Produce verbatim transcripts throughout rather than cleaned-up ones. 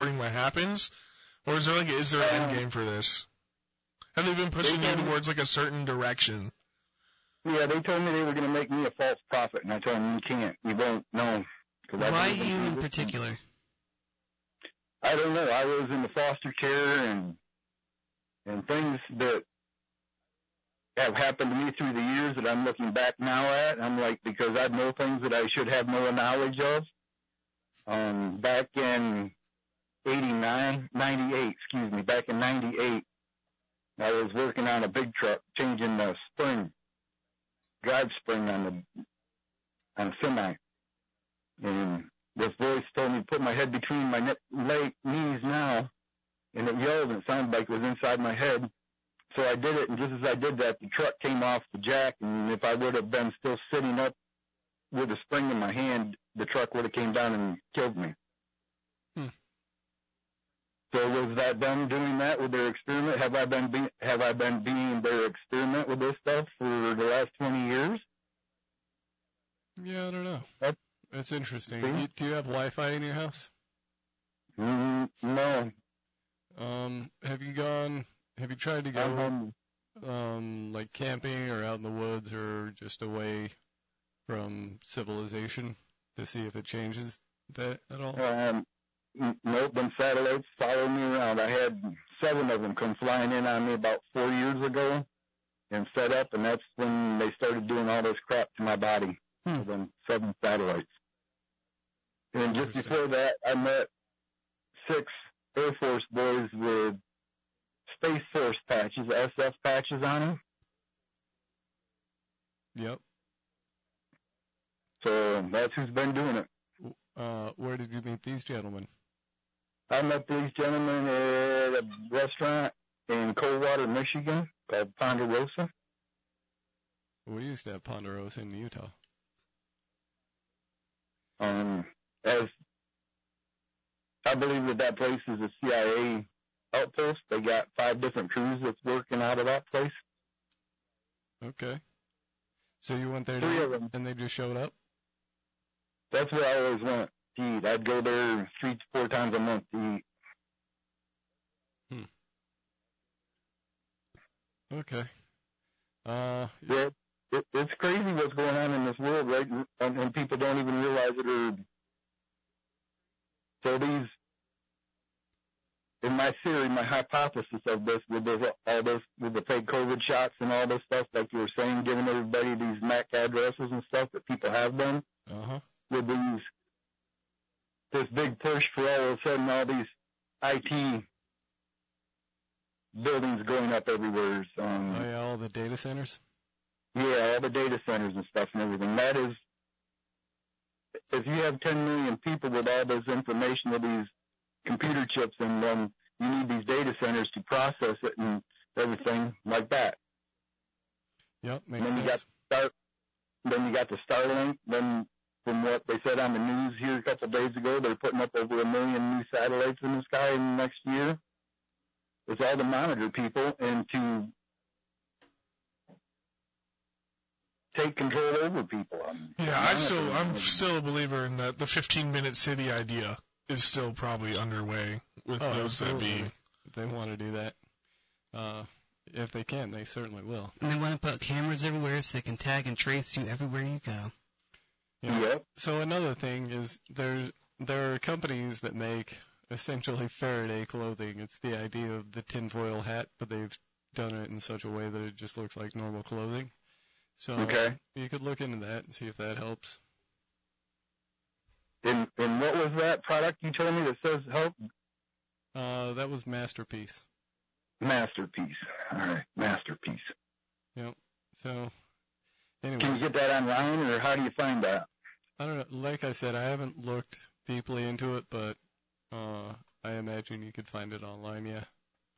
what happens? Or is there like is there an end game for this? Have they been pushing you towards like a certain direction? Yeah, they told me they were going to make me a false prophet, and I told them you can't, you won't, no. Why you in particular? I don't know. I was in the foster care and and things that have happened to me through the years that I'm looking back now at. I'm like, because I know things that I should have no knowledge of. Um, back in eighty-nine, ninety-eight, excuse me, back in ninety-eight, I was working on a big truck, changing the spring, drive spring on the on a semi. And this voice told me to put my head between my ne- leg, knees now, and it yelled, and it sounded like it was inside my head. So I did it, and just as I did that, the truck came off the jack, and if I would have been still sitting up with a spring in my hand, the truck would have came down and killed me. Hmm. So was that them doing that with their experiment? Have I been be- have I been being their experiment with this stuff for the last twenty years? Yeah, I don't know. That's, That's interesting. You, do you have Wi-Fi in your house? Mm, no. Um, have you gone? Have you tried to go, Um, um, like camping or out in the woods or just away from civilization to see if it changes that at all? Um, n- nope. Them satellites follow me around. I had seven of them come flying in on me about four years ago and set up, and that's when they started doing all this crap to my body. Hmm. So them seven satellites. And just before that, I met six Air Force boys with Space Force patches, S F patches on them. Yep. So that's who's been doing it. Uh, where did you meet these gentlemen? I met these gentlemen at a restaurant in Coldwater, Michigan called Ponderosa. We used to have Ponderosa in Utah. Um, as I believe that that place is a C I A outpost. They got five different crews that's working out of that place. Okay. So you went there Three to, of them. and they just showed up? That's where I always went to eat. I'd go there three to four times a month to eat. Hmm. Okay. Uh, Yeah, it, it's crazy what's going on in this world, right? And, and people don't even realize it. Or so these, in my theory, my hypothesis of this, with this, all this, with the fake COVID shots and all this stuff, like you were saying, giving everybody these M A C addresses and stuff that people have done, uh-huh. with these, this big push for all of a sudden all these I T buildings going up everywhere. Um, Oh, yeah, all the data centers? Yeah, all the data centers and stuff and everything. That is, if you have ten million people with all this information with these computer chips in them, you need these data centers to process it and everything like that. Yep, And makes then you sense. got start, then you got the Starlink. Then, from what they said on the news here a couple of days ago, they're putting up over a million new satellites in the sky in the next year. It's all to monitor people and to take control over people. I'm, Yeah, I still, I'm still a believer in that the fifteen-minute city idea is still probably underway with Oh, those that absolutely. be. If they want to do that. Uh, if they can, they certainly will. And they want to put cameras everywhere so they can tag and trace you everywhere you go. Yeah. Yep. So another thing is there's there are companies that make essentially Faraday clothing. It's the idea of the tinfoil hat, but they've done it in such a way that it just looks like normal clothing. So Okay. you could look into that and see if that helps. And, and what was that product you told me that says help? Uh, that was Masterpiece. Masterpiece. All right, Masterpiece. Yep. So anyway, Can you get that online, or how do you find that? I don't know. Like I said, I haven't looked deeply into it, but uh, I imagine you could find it online. Yeah.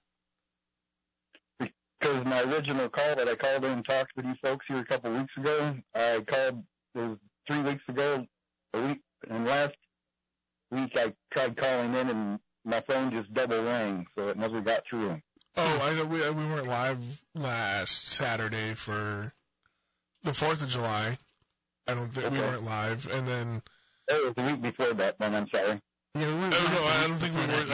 Because my original call that I called in and talked with you folks here a couple of weeks ago, I called, it was three weeks ago, a week, and last week I tried calling in and my phone just double rang, so it never got through. Oh, I know we we weren't live last Saturday for the Fourth of July. I don't think we Okay. weren't live, and then It was the week before that, then, I'm sorry. Yeah, we weren't oh live no, I the don't think we week were. before